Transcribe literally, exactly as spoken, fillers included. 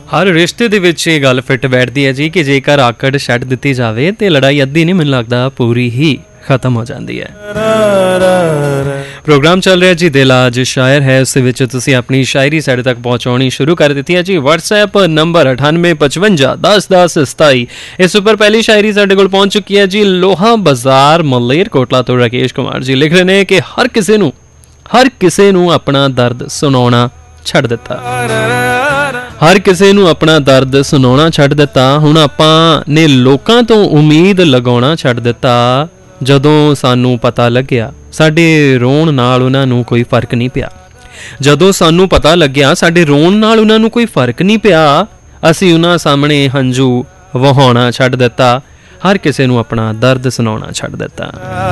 ਹਰ ਰਿਸ਼ਤੇ ਦੇ ਵਿੱਚ ਇਹ ਗੱਲ ਫਿੱਟ ਬੈਠਦੀ ਹੈ ਜੀ ਕਿ ਜੇਕਰ ਆਕੜ ਛੱਡ ਦਿੱਤੀ ਜਾਵੇ ਤੇ ਲੜਾਈ ਅੱਧੀ ਨਹੀਂ, ਮੈਨੂੰ ਲੱਗਦਾ ਪੂਰੀ ਹੀ ਖਤਮ ਹੋ ਜਾਂਦੀ ਹੈ। ਪ੍ਰੋਗਰਾਮ ਚੱਲ ਰਿਹਾ ਜੀ ਦਿਲ ਅੱਜ ਸ਼ਾਇਰ ਹੈ, ਉਸ ਦੇ ਵਿੱਚ ਤੁਸੀਂ ਆਪਣੀ ਸ਼ਾਇਰੀ ਸਾਡੇ ਤੱਕ ਪਹੁੰਚਾਉਣੀ ਸ਼ੁਰੂ ਕਰ ਦਿੱਤੀ ਹੈ ਜੀ। ਵਟਸਐਪ ਨੰਬਰ ਅਠਾਨਵੇਂ ਪਚਵੰਜਾ ਦਸ ਦਸ ਸਤਾਈ, ਇਸ ਉੱਪਰ ਪਹਿਲੀ ਸ਼ਾਇਰੀ ਸਾਡੇ ਕੋਲ ਪਹੁੰਚ ਚੁੱਕੀ ਹੈ ਜੀ। ਲੋਹਾ ਬਾਜ਼ਾਰ ਮਲੇਰਕੋਟਲਾ ਤੋਂ ਰਾਕੇਸ਼ ਕੁਮਾਰ ਜੀ ਲਿਖ ਰਹੇ ਨੇ ਕਿ ਹਰ ਕਿਸੇ ਨੂੰ ਹਰ ਕਿਸੇ ਨੂੰ ਆਪਣਾ ਦਰਦ ਸੁਣਾਉਣਾ ਛੱਡ ਦਿੱਤਾ, ਹਰ ਕਿਸੇ ਨੂੰ ਆਪਣਾ ਦਰਦ ਸੁਣਾਉਣਾ ਛੱਡ ਦਿੱਤਾ। ਹੁਣ ਆਪਾਂ ਨੇ ਲੋਕਾਂ ਤੋਂ ਉਮੀਦ ਲਗਾਉਣਾ ਛੱਡ ਦਿੱਤਾ। ਜਦੋਂ ਸਾਨੂੰ ਪਤਾ ਲੱਗਿਆ ਸਾਡੇ ਰੋਣ ਨਾਲ ਉਹਨਾਂ ਨੂੰ ਕੋਈ ਫਰਕ ਨਹੀਂ ਪਿਆ, ਜਦੋਂ ਸਾਨੂੰ ਪਤਾ ਲੱਗਿਆ ਸਾਡੇ ਰੋਣ ਨਾਲ ਉਹਨਾਂ ਨੂੰ ਕੋਈ ਫਰਕ ਨਹੀਂ ਪਿਆ, ਅਸੀਂ ਉਹਨਾਂ ਸਾਹਮਣੇ ਹੰਝੂ ਵਹਾਉਣਾ ਛੱਡ ਦਿੱਤਾ। ਹਰ ਕਿਸੇ ਨੂੰ ਆਪਣਾ ਦਰਦ ਸੁਣਾਉਣਾ ਛੱਡ ਦਿੱਤਾ।